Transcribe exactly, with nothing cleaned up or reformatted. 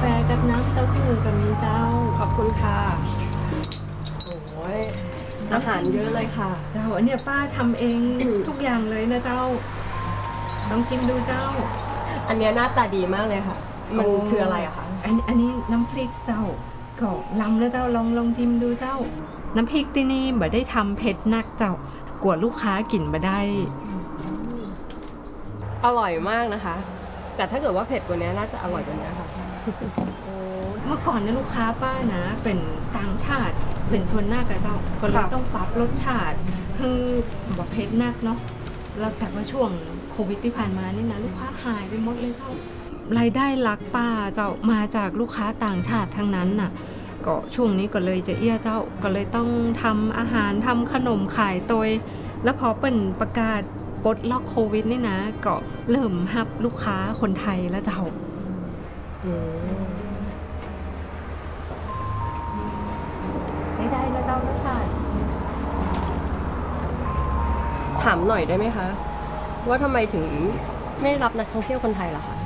ฟกับน้ำเต้าหู้กับมีเจ้าขอบคุณค่ะโอ้ยอาหารเยอะเลยค่ะเจ้าอันเนี้ยป้าทำเอง ทุกอย่างเลยนะเจ้าลองชิมดูเจ้าอันนี้หน้าตาดีมากเลยค่ะมันคืออะไรอะคะอันอันนี้น้ำพริกเจ้าก็ลำแล้วเจ้าลองลองชิมดูเจ้าน้ำพริกที่นี่บ่ได้ทำเผ็ดนักเจ้ากลัวลูกค้ากินมาได้อร่อยมากนะคะแต่ถ้าเกิดว่าเผ็ดกว่านี้น่าจะอร่อยกว่านี้ค่ะเมื่อก่อนเนี่ยลูกค้าป้านะเป็นต่างชาติเป็นส่วนหน้ากับเจ้าก็เลยต้องปรับรสชาติคือแบบเผ็ดนักเนาะแล้วแต่ว่าช่วงโควิดที่ผ่านมานี่นะลูกค้าหายไปหมดเลยเจ้ารายได้หลักป้าเจ้ามาจากลูกค้าต่างชาติทั้งนั้นน่ะก็ช่วงนี้ก็เลยจะเอี้ยเจ้าก็เลยต้องทำอาหารทำขนมขายโดยแล้วพอเป็นประกาศปลดล็อกโควิดนี่นะก็เริ่มรับลูกค้าคนไทยแล้วเจ้าได้ได้แล้วเจ้ารสชาติถามหน่อยได้ไหมคะว่าทำไมถึงไม่รับนักท่องเที่ยวคนไทยล่ะคะ